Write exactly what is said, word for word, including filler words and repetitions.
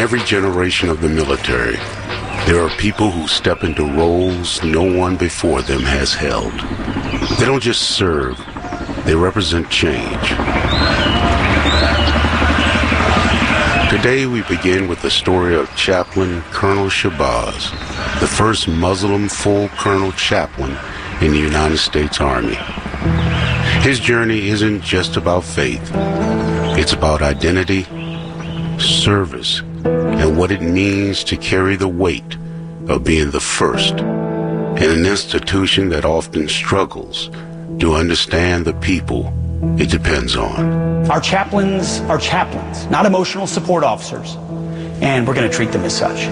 every generation of the military, there are people who step into roles no one before them has held. They don't just serve, they represent change. Today we begin with the story of Chaplain Colonel Shabazz, the first Muslim full colonel chaplain in the United States Army. His journey isn't just about faith. It's about identity, service, and what it means to carry the weight of being the first in an institution that often struggles to understand the people it depends on. Our chaplains are chaplains, not emotional support officers, and we're going to treat them as such.